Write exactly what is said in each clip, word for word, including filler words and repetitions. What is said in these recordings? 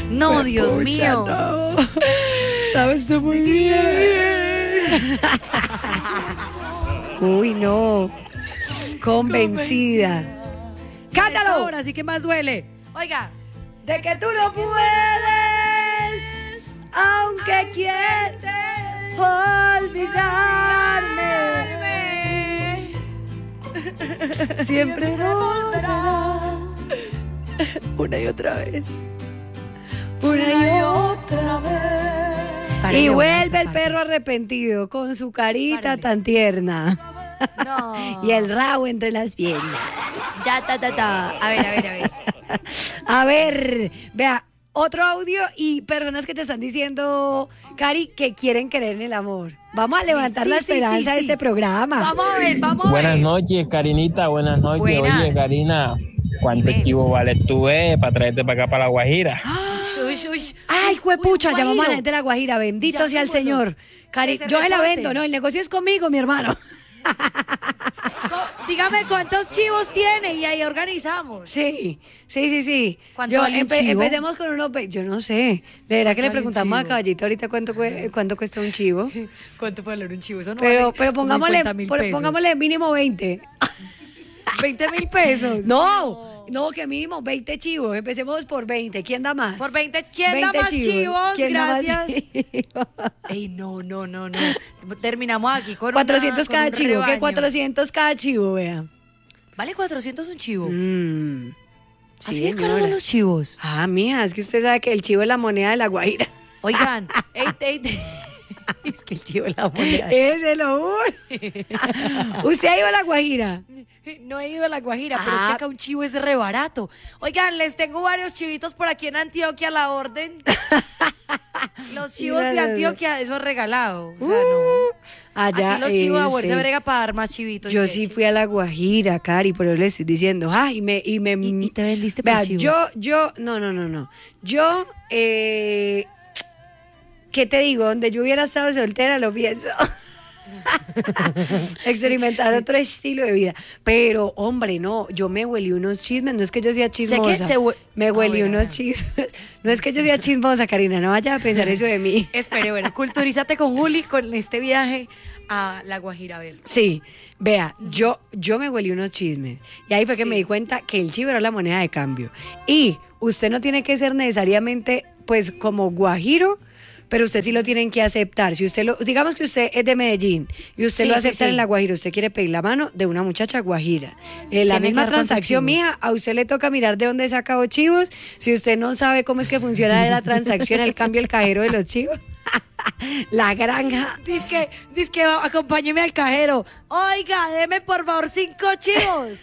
No, Pues, Dios pucha, mío. No. Sabes tú muy bien. Uy, no. Convencida. ¡Cántalo! Ahora sí que más duele. Oiga. De que tú no puedes, aunque quieres olvidarme. Siempre volverás. Una y otra vez. Una y otra vez. Párale, Y una vuelve esta el parte. perro arrepentido con su carita Párale. tan tierna. No. Y el rabo entre las piernas. Ya, ta, ta, ta. A ver, a ver, a ver. A ver, vea, otro audio y personas que te están diciendo, Cari, que quieren creer en el amor. Vamos a levantar Sí, la sí, esperanza sí, de sí. este programa. Vamos a ver, vamos a ver. Buenas noches, Karinita, buenas noches. Buenas. Oye, Karina, ¿cuánto Dime. chivo vale tú eh, para traerte para acá, para La Guajira? Uy, uy. Ay, juepucha, Uy, llamamos a la Guajiro. gente de La Guajira, bendito sea el Llamémoslos. Señor. Cari, Que se yo se la reporten. vendo, no, el negocio es conmigo, mi hermano. Dígame cuántos chivos tiene y ahí organizamos. Sí, sí, sí, sí. ¿Cuánto Yo vale un chivo? empecemos con unos, ve- yo no sé. De verdad que le vale un preguntamos a chivo? Caballito ahorita cuánto, cue- cuánto cuesta un chivo. ¿Cuánto puede valer un chivo? Eso no Pero, vale pero como pongámosle, cincuenta mil por- pesos. pongámosle mínimo veinte. veinte mil pesos. No, no, que mínimo veinte chivos. Empecemos por veinte. ¿Quién da más? Por veinte. ¿Quién da veinte más chivos? ¿Quién da más Gracias. chivos? Ey, no, no, no, no. Terminamos aquí con cuatrocientos una, con cada un chivo. ¿Qué? rebaño. cuatrocientos cada chivo, vea. ¿Vale cuatrocientos un chivo? Mm, sí, ¿Así de caro señora. son los chivos? Ah, mija, es que usted sabe que el chivo es la moneda de La Guajira. Oigan, ey, ey, es que el chivo es la moneda. Ese lo juro. ¿Usted ha ido a La Guajira? No he ido a La Guajira, pero es Ah. que acá un chivo es re barato. Oigan, les tengo varios chivitos por aquí en Antioquia a la orden. Los chivos Mira, de no, no. Antioquia, eso es regalado. O sea, no. Uh, allá, Aquí los chivos a ese. se brega para dar más chivitos. Yo de sí hecho. fui a La Guajira, Cari, pero le estoy diciendo, ay, y me, y me, ¿Y- y te vendiste por vea, chivos? yo, yo, no, no, no, no, yo, eh, ¿qué te digo? Donde yo hubiera estado soltera, lo pienso. Experimentar otro estilo de vida. Pero, hombre, no, yo me huelí unos chismes, no es que yo sea chismosa. se hue- me Ah, huelí bueno, unos bueno. chismes. No es que yo sea chismosa, Karina, no vaya a pensar eso de mí. Espere, bueno, culturízate con Juli con este viaje a La Guajira. A ver. Sí, vea, yo, yo me huelí unos chismes. Y ahí fue que Sí. me di cuenta que el chivo era la moneda de cambio. Y usted no tiene que ser necesariamente, pues, como guajiro, pero usted sí lo tienen que aceptar. Si usted lo, digamos que usted es de Medellín y usted Sí, lo sí, acepta sí. en la Guajira, usted quiere pedir la mano de una muchacha guajira. Eh, la Tiene que misma dar cuántos transacción chivos. mía, a usted le toca mirar de dónde saca los chivos. Si usted no sabe cómo es que funciona la transacción, el cambio, el cajero de los chivos. La granja. Dice que, dice que acompáñeme al cajero. Oiga, deme por favor cinco chivos.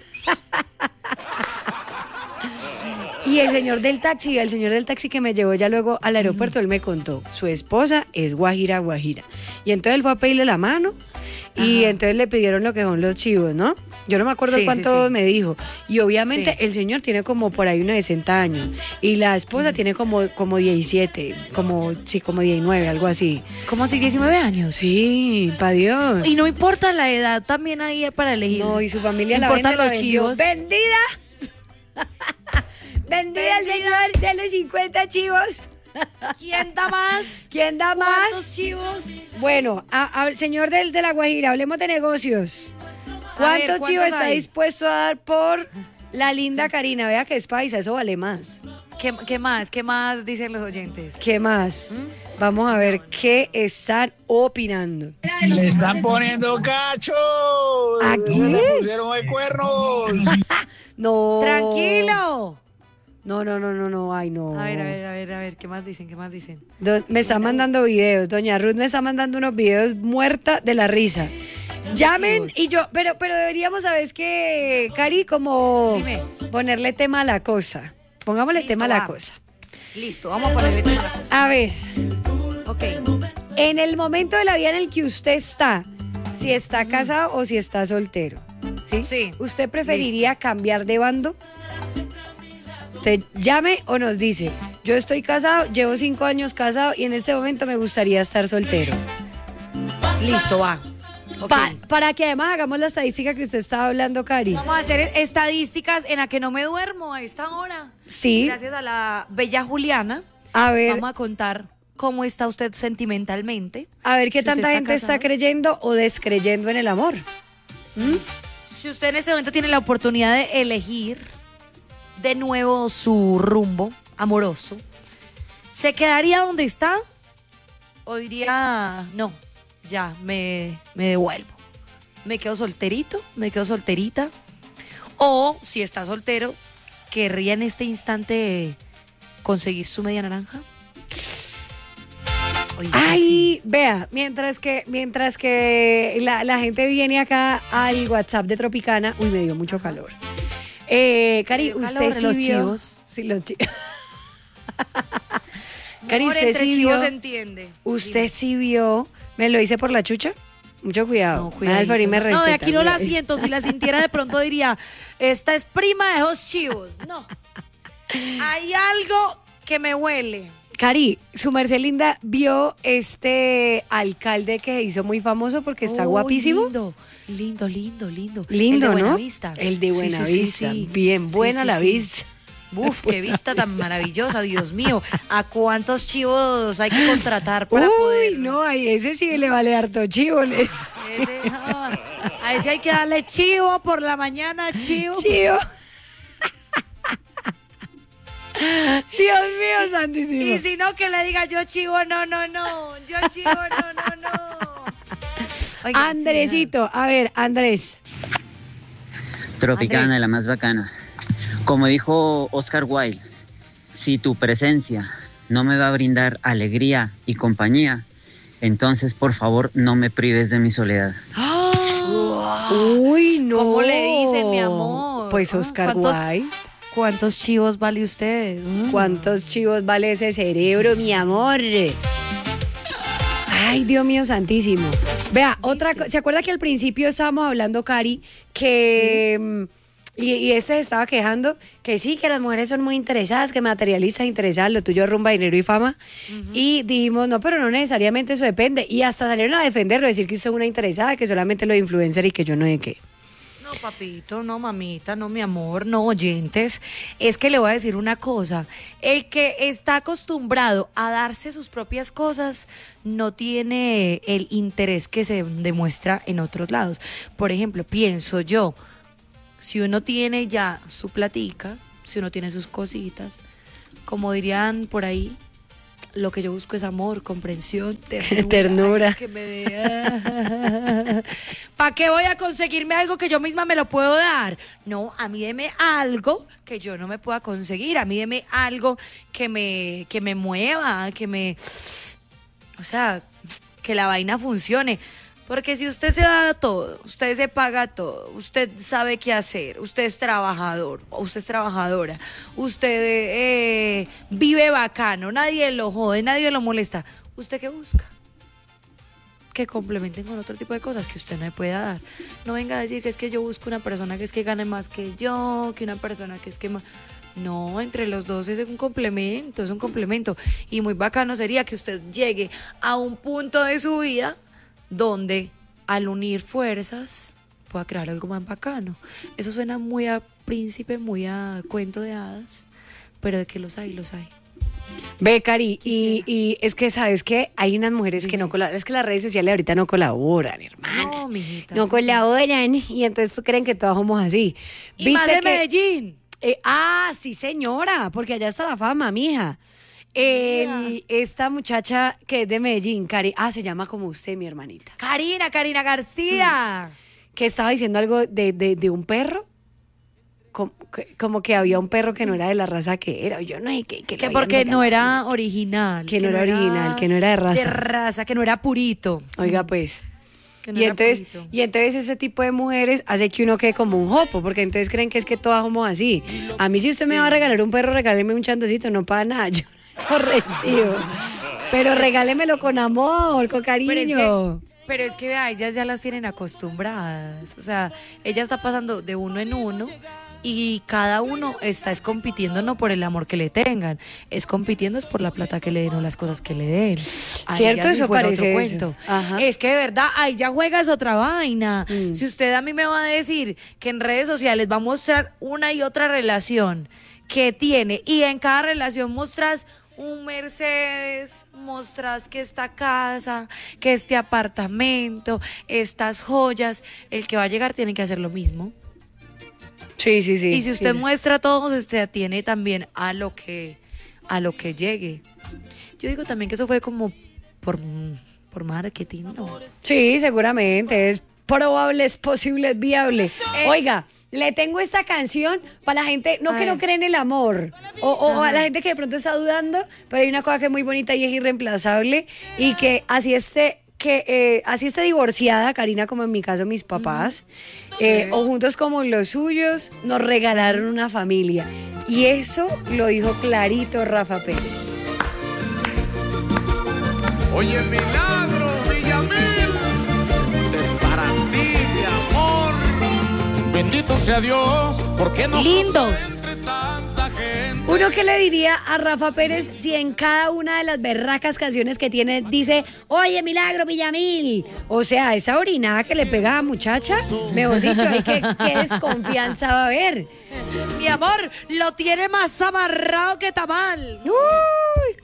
Y el señor del taxi, el señor del taxi que me llevó ya luego al aeropuerto, él me contó, su esposa es guajira, guajira. Y entonces él fue a pedirle la mano y Ajá. entonces le pidieron lo que son los chivos, ¿no? Yo no me acuerdo Sí, sí, cuánto sí. me dijo. Y obviamente Sí. el señor tiene como por ahí unos sesenta años y la esposa tiene como, como diecisiete, como, sí, como diecinueve, algo así. ¿Cómo así diecinueve años? Sí, pa' Dios. Y no importa la edad, también ahí para elegir. No, y su familia la Importan vende, la los vendió. chivos. ¡Vendida! ¡Vendida el señor de los cincuenta chivos! ¿Quién da más? ¿Quién da más? ¿Cuántos chivos? Bueno, a- a- señor del de la Guajira, hablemos de negocios. A ¿Cuántos ver, ¿cuántos chivos está hay? dispuesto a dar por la linda Karina? Vea que es paisa, eso vale más. ¿Qué, qué más? ¿Qué más dicen los oyentes? ¿Qué más? ¿Mm? Vamos a ver qué están opinando. Le están poniendo cachos. ¿Aquí? Le pusieron de cuernos. No. ¡Tranquilo! No, no, no, no, no, ay, no. A ver, a ver, a ver, a ver, ¿qué más dicen? ¿Qué más dicen? Do- me está mandando videos, doña Ruth me está mandando unos videos muerta de la risa. Llamen y yo, pero pero deberíamos, ¿sabes qué, Cari? Como Dime. ponerle tema a la cosa. Pongámosle Listo, tema a la va. cosa. Listo, vamos a ponerle tema a la cosa. A ver, Ok. en el momento de la vida en el que usted está, si está casado o si está soltero, ¿sí? Sí. ¿Usted preferiría cambiar de bando? Usted llame o nos dice, yo estoy casado, llevo cinco años casado y en este momento me gustaría estar soltero. Listo, va. Ok. Pa- para que además hagamos la estadística que usted estaba hablando, Cari. Vamos a hacer estadísticas en la que no me duermo a esta hora. Sí. Gracias a la bella Juliana. A ver, Vamos a contar cómo está usted sentimentalmente. a ver qué si usted tanta está gente está casado. creyendo o descreyendo en el amor. Si usted en este momento tiene la oportunidad de elegir de nuevo su rumbo amoroso, ¿se quedaría donde está? ¿O diría, no, ya, me, me devuelvo? ¿Me quedo solterito? ¿Me quedo solterita? O, si está soltero, ¿querría en este instante conseguir su media naranja? Oye, Ay, vea, mientras que mientras que la, la gente viene acá al WhatsApp de Tropicana, uy, me dio mucho calor. Eh, Cari, Me dio usted calor, sí los vio- chivos. Sí, los chi- Amor, Cari, usted entre sí chivos vio- se entiende. Usted Dime. sí vio, me lo hice por la chucha. Mucho cuidado. No, Me cuidadito. Alfari me No, de respeta, aquí no la cuidado. siento. Si la sintiera de pronto diría, esta es prima de esos chivos. No. Hay algo que me huele. Cari, su merced linda vio este alcalde que se hizo muy famoso porque está Uy, guapísimo. Lindo, lindo, lindo, lindo. Lindo, El de ¿no? Buenavista. El de Sí, sí, sí, Buenavista. sí. Bien, Sí, buena sí, la sí. vista. Uf, qué vista tan maravillosa, Dios mío. ¿A cuántos chivos hay que contratar para Uy, poder? no, a ese sí le vale harto chivo. le- Ese, ah, a ese hay que darle chivo por la mañana, chivo. Chivo. Dios mío, santísimo. Y si no, que le diga yo chivo, no, no, no. Yo chivo, no, no, no. Oiga, sí, Andresito, a ver, Andrés. Tropicana, Andrés. la más bacana. Como dijo Oscar Wilde, si tu presencia no me va a brindar alegría y compañía, entonces por favor no me prives de mi soledad. Uy, no. ¿Cómo le dicen, mi amor? Pues Ah, Oscar ¿cuántos- Guay. ¿Cuántos chivos vale usted? Mm. ¿Cuántos chivos vale ese cerebro, mi amor? Ay, Dios mío santísimo. Vea, otra cosa. ¿Se acuerda que al principio estábamos hablando, Cari, que... mm, Y, y este se estaba quejando que sí, que las mujeres son muy interesadas, que materialistas interesadas, lo tuyo es rumba, dinero y fama. Y dijimos, no, pero no necesariamente eso depende. Y hasta salieron a defenderlo, decir que usted es una interesada, que solamente lo de influencer y que yo no sé qué. No, papito, no, mamita, no, mi amor, no, oyentes. Es que le voy a decir una cosa. El que está acostumbrado a darse sus propias cosas no tiene el interés que se demuestra en otros lados. Por ejemplo, pienso yo, si uno tiene ya su platica, si uno tiene sus cositas, como dirían por ahí, lo que yo busco es amor, comprensión, ternura. Ternura. Ay, que me dé. ¿Para qué voy a conseguirme algo que yo misma me lo puedo dar? No, a mí deme algo que yo no me pueda conseguir. A mí deme algo que me, que me mueva, que me... O sea, que la vaina funcione. Porque si usted se da todo, usted se paga todo, usted sabe qué hacer, usted es trabajador, usted es trabajadora, usted eh, vive bacano, nadie lo jode, nadie lo molesta, ¿usted qué busca? Que complementen con otro tipo de cosas que usted no le pueda dar. No venga a decir que es que yo busco una persona que es que gane más que yo, que una persona que es que más... No, entre los dos es un complemento, es un complemento. Y muy bacano sería que usted llegue a un punto de su vida donde al unir fuerzas pueda crear algo más bacano. Eso suena muy a príncipe, muy a cuento de hadas, pero de que los hay, los hay. Ve, Cari, y, Quisiera. y es que, ¿sabes qué? Hay unas mujeres que no colaboran. Es que las redes sociales ahorita no colaboran, hermana. No, mijita. No colaboran. Y entonces creen que todas somos así. Y más de que- Medellín. Eh, ah, sí, señora, porque allá está la fama, mija. El- esta muchacha que es de Medellín, Cari, ah, se llama como usted, mi hermanita, Karina, Karina García. que estaba diciendo algo de, de, de un perro, como que, como que había un perro que no era de la raza que era, o yo no sé qué. Que, Que lo porque habían no regalado. era original. Que no era original, que no era de raza. De raza, que no era purito. Oiga, pues. Que no Y era entonces, purito. y entonces ese tipo de mujeres hace que uno quede como un jopo, porque entonces creen que es que todas somos así. A mí si usted me va a regalar un perro, regáleme un chandocito, no para nada, yo no lo recibo. Pero regálemelo con amor, con cariño. Pero es que, pero es que vea, ellas ya las tienen acostumbradas. O sea, ella está pasando de uno en uno y cada uno está es compitiendo no por el amor que le tengan, es compitiendo es por la plata que le den o las cosas que le den. Ahí Cierto, ya sí eso juega parece otro eso. cuento. Ajá. Es que de verdad, ahí ya juega es otra vaina. Mm. Si usted a mí me va a decir que en redes sociales va a mostrar una y otra relación que tiene. Y en cada relación mostrás un Mercedes, mostrás que esta casa, que este apartamento, estas joyas. El que va a llegar tiene que hacer lo mismo. Sí, sí, sí. Y si usted sí, sí. muestra todo, usted atiene también a lo que a lo que llegue. Yo digo también que eso fue como por, por marketing, ¿no? Sí, seguramente. Es probable, es posible, es viable. Eh, Oiga, le tengo esta canción para la gente, no A que no ver. cree en el amor, o, o a Ajá. la gente que de pronto está dudando, pero hay una cosa que es muy bonita y es irreemplazable, y que así esté, que eh, así esté divorciada, Karina, como en mi caso mis papás, eh, o juntos como los suyos, nos regalaron una familia. Y eso lo dijo clarito Rafa Pérez. Oye, milagro, Villamil, de para ti, mi amor. Bendito sea Dios, porque no Lindos. entre tanta gente. Uno que le diría a Rafa Pérez si en cada una de las berracas canciones que tiene dice, oye, milagro, Villamil. O sea, esa orinada que le pega a muchacha, mejor dicho, hay que qué desconfianza va a haber. Mi amor, lo tiene más amarrado que tamal. Uy,